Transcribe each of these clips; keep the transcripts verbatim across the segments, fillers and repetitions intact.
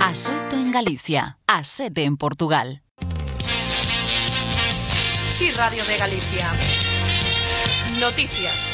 Ás oito en Galicia, ás sete en Portugal. Sí, Radio de Galicia. Noticias.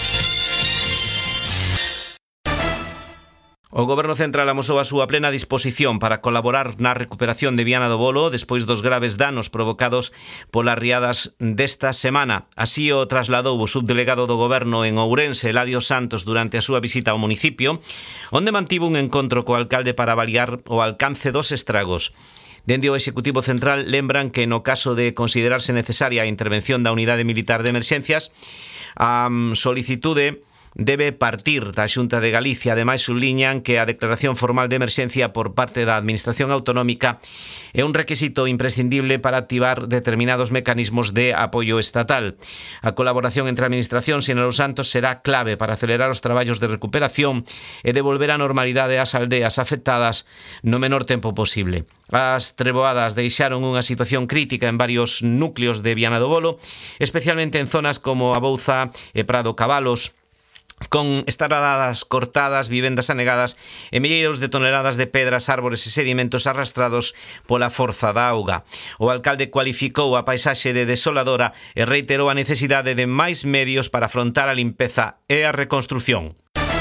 O Goberno Central amosou a súa plena disposición para colaborar na recuperación de Viana do Bolo despois dos graves danos provocados polas riadas desta semana. Así o trasladou o subdelegado do Goberno en Ourense, Eladio Santos, durante a súa visita ao municipio, onde mantivo un encontro co alcalde para avaliar o alcance dos estragos. Dende o Executivo Central lembran que no caso de considerarse necesaria a intervención da Unidade Militar de Emerxencias, a solicitude debe partir da Xunta de Galicia. Ademais, subliñan que a declaración formal de emerxencia por parte da Administración Autonómica é un requisito imprescindible para activar determinados mecanismos de apoio estatal. A colaboración entre a Administración e os Santos será clave para acelerar os traballos de recuperación e devolver a normalidade ás aldeas afectadas no menor tempo posible. As treboadas deixaron unha situación crítica en varios núcleos de Viana do Bolo, especialmente en zonas como a Bouza e Prado Cabalos, con estradadas cortadas, vivendas anegadas e milleiros de toneladas de pedras, árbores e sedimentos arrastrados pola forza da auga. O alcalde cualificou a paisaxe de desoladora e reiterou a necesidade de máis medios para afrontar a limpeza e a reconstrución.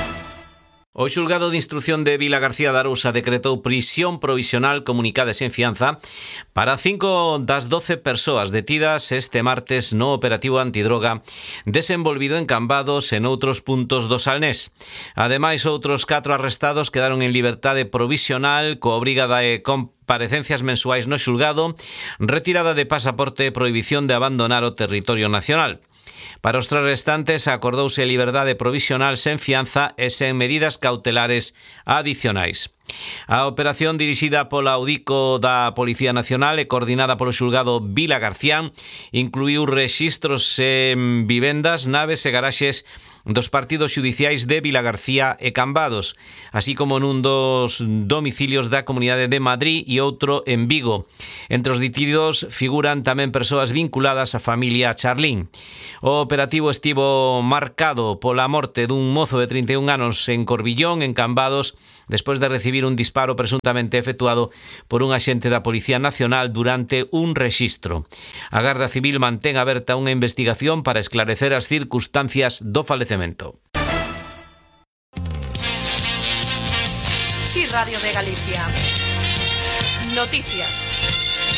O xulgado de instrución de Vilagarcía de Arousa decretou prisión provisional comunicada e sen fianza para cinco das doce persoas detidas este martes no operativo antidroga desenvolvido en Cambados e noutros puntos do Salnés. Ademais, outros catro arrestados quedaron en liberdade provisional coa obriga de comparecencias mensuais no xulgado, retirada de pasaporte e prohibición de abandonar o territorio nacional. Para os tres restantes acordouse liberdade provisional sen fianza e sen medidas cautelares adicionais. A operación dirixida pola Audico da Policía Nacional e coordinada polo xulgado Vilagarcía incluíu rexistros en vivendas, naves e garaxes dos partidos xudiciais de Vilagarcía e Cambados, así como nun dos domicilios da Comunidade de Madrid e outro en Vigo. Entre os detidos figuran tamén persoas vinculadas á familia Charlín. O operativo estivo marcado pola morte dun mozo de trinta e un anos en Corbillón, en Cambados, despois de recibir un disparo presuntamente efectuado por un axente da Policía Nacional durante un rexistro. A Garda Civil mantén aberta unha investigación para esclarecer as circunstancias do falecemento. Sí, Radio de Galicia. Noticias.